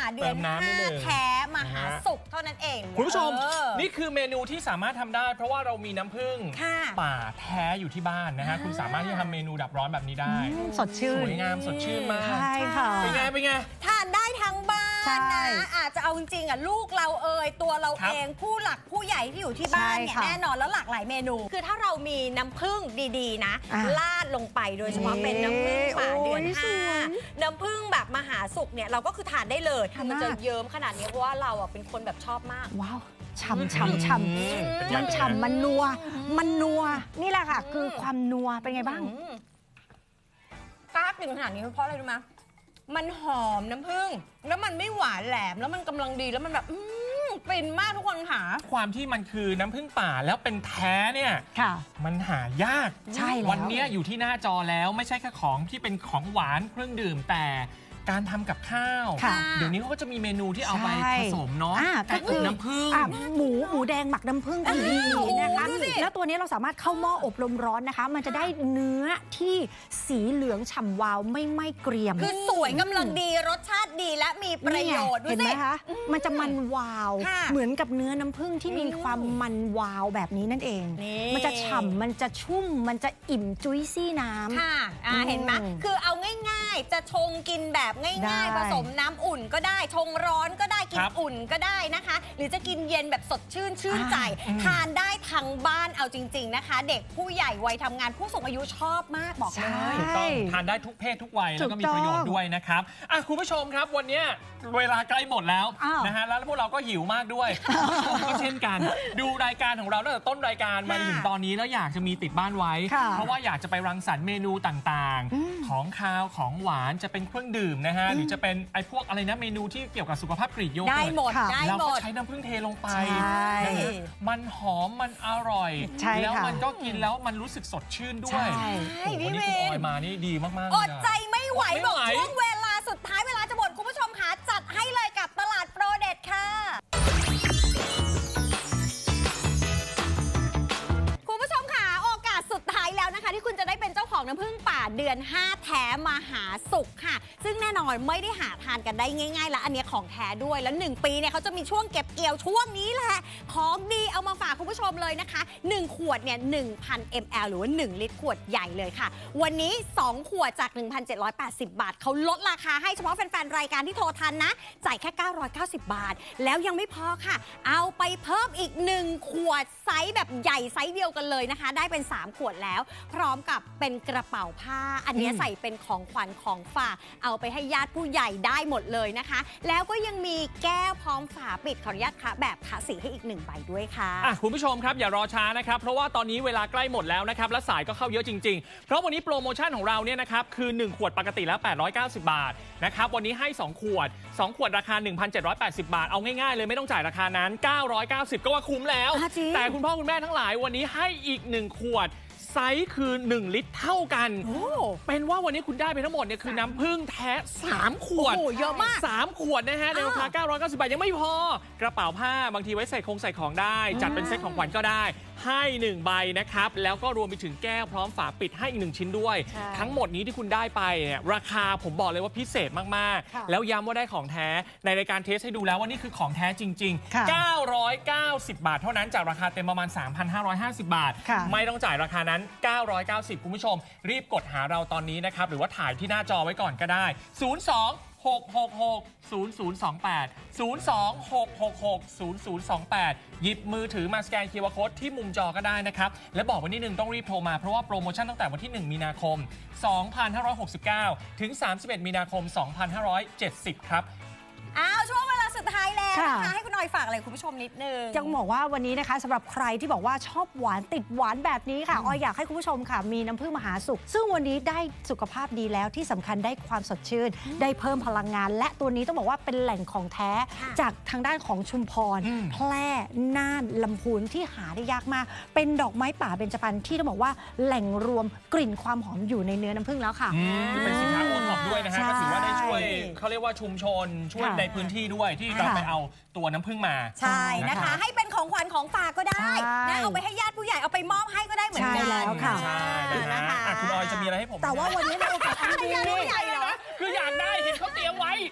เดือน5แท้มหาสุขเท่านั้นเองคุณผู้ชมนี่คือเมนูที่สามารถทำได้เพราะว่าเรามีน้ำผึ้งป่าแท้อยู่ที่บ้านนะฮะคุณสามารถที่จะทำเมนูดับร้อนแบบนี้ได้สดชื่นสวยงามสดชื่นมากใช่ค่ะเป็นไงทานได้ทั้งบ้านนะอาจจะเอาจริงๆอ่ะลูกเราตัวเราเองผู้หลักผู้ใหญ่ที่อยู่ที่บ้านเนี่ยแน่นอนแล้วหลากหลายเมนูคือถ้าเรามีน้ำผึ้งดีๆนะลาดลงไปโดยเฉพาะเป็นน้ำผึ้งป่าเดือน5น้ำผึ้งแบบมหาสุขเนี่ยเราก็คือทานได้เลยมันจะเยิ้มขนาดนี้เพราะว่าเราอ่ะเป็นคนแบบชอบมากว้าวฉ่ำมันฉ่ำมันนัวนี่แหละค่ะคือความนัวเป็นไงบ้างกล้ากินขนาดนี้เพราะอะไรรู้ไหมมันหอมน้ำผึ้งแล้วมันไม่หวานแหลมแล้วมันกำลังดีแล้วมันแบบฟินมากทุกคนค่ะความที่มันคือน้ำผึ้งป่าแล้วเป็นแท้เนี่ยมันหายากใช่แล้ววันนี้อยู่ที่หน้าจอแล้วไม่ใช่แค่ของที่เป็นของหวานเครื่องดื่มแต่การทำกับข้าวเดี๋ยวนี้เขาก็จะมีเมนูที่เอาไปผสมเนาะก็คือน้ำผึ้งหมูแดงหมักน้ำผึ้งก็ดีนะคะแล้วตัวนี้เราสามารถเข้าหม้ออบลมร้อนนะคะมันจะได้เนื้อที่สีเหลืองฉ่ำวาวไม่ไหม้เกรียมคือสวยกำลังดีรสชาติดีและมีประโยชน์ด้วยเห็นไหมคะมันจะมันวาวเหมือนกับเนื้อน้ำผึ้งที่มีความมันวาวแบบนี้นั่นเองมันจะฉ่ำมันจะชุ่มมันจะอิ่มจุ้ยซี่น้ำค่ะเห็นไหมคือเอาง่ายๆจะชงกินแบบง่ายๆผสมน้ำอุ่นก็ได้ชงร้อนก็ได้กินอุ่นก็ได้นะคะหรือจะกินเย็นแบบสดชื่นใจทานได้ทั้งบ้านเอาจริงๆนะคะเด็กผู้ใหญ่วัยทำงานผู้สูงอายุชอบมากบอกเลยถูกต้องทานได้ทุกเพศทุกวัยแล้วก็มีประโยชน์ด้วยนะครับคุณผู้ชมครับวันนี้เวลาใกล้หมดแล้วนะฮะแล้วพวกเราก็หิวมากด้วยก็เช่นกันดูรายการของเราตั้งแต่ต้นรายการมาถึงตอนนี้แล้วอยากจะมีติดบ้านไว้เพราะว่าอยากจะไปรังสรรค์เมนูต่างๆของคาวของหวานจะเป็นเครื่องดื่มนะฮะหรือจะเป็นไอ้พวกอะไรนะเมนูที่เกี่ยวกับสุขภาพกรีกโยเกิร์ตได้หมดเราก็ใช้น้ำผึ้งเทลงไปมันหอมมันอร่อยแล้วมันก็กินแล้วมันรู้สึกสดชื่นด้วยพี่วินออยมานี่ดีมากๆอดใจไม่ไหวบอกช่วงเวลาสุดท้ายเวลาจะหมดคุณผู้ชมคะจัดให้เลยกับตลาดโปรเด็ดค่ะคุณผู้ชมค่ะโอกาสสุดท้ายแล้วนะคะที่คุณจะได้เป็นเจ้าของน้ำผึ้งป่าเดือน5แท้มหาสุขค่ะซึ่งแน่นอนไม่ได้หาทานกันได้ง่ายๆและอันนี้ของแท้ด้วยแล้ว1ปีเนี่ยเขาจะมีช่วงเก็บเกี่ยวช่วงนี้แหละของดีเอามาฝากคุณผู้ชมเลยนะคะ1ขวดเนี่ย 1,000 ml หรือว่า1ลิตรขวดใหญ่เลยค่ะวันนี้2ขวดจาก 1,780 บาทเขาลดราคาให้เฉพาะแฟนๆรายการที่โทรทันนะจ่ายแค่990 บาทแล้วยังไม่พอค่ะเอาไปเพิ่มอีก1ขวดไซส์แบบใหญ่ไซส์เดียวกันเลยนะคะได้เป็น3ขวดแล้วพร้อมกับเป็นกระเป๋าผ้าอันนี้ใส่เป็นของขวัญของฝากเอาไปให้ญาติผู้ใหญ่ได้หมดเลยนะคะแล้วก็ยังมีแก้วพร้อมฝาปิดขออนุญาตค่ะแบบคะสีให้อีก1ใบด้วยค่ะคุณผู้ชมครับอย่ารอช้านะครับเพราะว่าตอนนี้เวลาใกล้หมดแล้วนะครับและสายก็เข้าเยอะจริงๆเพราะวันนี้โปรโมชั่นของเราเนี่ยนะครับคือ1ขวดปกติแล้ว890 บาทนะครับวันนี้ให้2ขวดราคา 1,780 บาทเอาง่ายๆเลยไม่ต้องจ่ายราคานั้น990ก็ว่าคุ้มแล้วแต่คุณพ่อคุณแม่ทั้งหลายวันนี้ให้อีก1ขวดไซส์คือ1ลิตรเท่ากันเป็นว่าวันนี้คุณได้ไปทั้งหมดเนี่ยคือน้ำผึ้งแท้3ขวดเยอะมาก 3ขวดนะฮะในราคา990 บาทยังไม่พอกระเป๋าผ้าบางทีไว้ใส่ของได้จัดเป็นเซ็ตของขวัญก็ได้ให้1ใบนะครับแล้วก็รวมไปถึงแก้วพร้อมฝาปิดให้อีก1ชิ้นด้วยทั้งหมดนี้ที่คุณได้ไปเนี่ยราคาผมบอกเลยว่าพิเศษมากๆแล้วย้ำว่าได้ของแท้ในรายการเทสให้ดูแล้วว่านี่คือของแท้จริงๆ990 บาทเท่านั้นจากราคาเต็มประมาณ 3,550 บาทไม่ต้องจ่ายราคานั้น990คุณผู้ชมรีบกดหาเราตอนนี้นะครับหรือว่าถ่ายที่หน้าจอไว้ก่อนก็ได้02-666-0028 หยิบมือถือมาสแกน QR Code ที่มุมจอก็ได้นะครับและบอกวันนี้นึงต้องรีบโทรมาเพราะว่าโปรโมชั่นตั้งแต่วันที่1มีนาคม2569ถึง31มีนาคม2570ครับช่วงเวลาสุดท้ายแล้วนะคะให้คุณออยฝากอะไรคุณผู้ชมนิดนึงจะบอกว่าวันนี้นะคะสำหรับใครที่บอกว่าชอบหวานติดหวานแบบนี้ค่ะออยอยากให้คุณผู้ชมค่ะมีน้ำผึ้งมหาสุขซึ่งวันนี้ได้สุขภาพดีแล้วที่สำคัญได้ความสดชื่นได้เพิ่มพลังงานและตัวนี้ต้องบอกว่าเป็นแหล่งของแท้จากทางด้านของชุมพรแพร่น่านลำพูนที่หาได้ยากมากเป็นดอกไม้ป่าเบญจพรรณที่ต้องบอกว่าแหล่งรวมกลิ่นความหอมอยู่ในเนื้อน้ำผึ้งแล้วค่ะเป็นสินค้าโอท็อปด้วยนะฮะก็ถือว่าได้ช่วยเขาเรียกว่าชุมชนช่วยในพื้นที่ด้วยที่เราไปเอาตัวน้ำผึ้งมาใช่นะคะให้เป็นของขวัญของฝากก็ได้นะเอาไปให้ญาติผู้ใหญ่เอาไปมอบให้ก็ได้เหมือนกันแล้วค่ะคุณออยจะมีอะไรให้ผมแต่ว่าวันนี้ในโอกาสให้ญาติผู้ใหญ่เหรอคืออยากได้เห็นเขาเตรียมไว้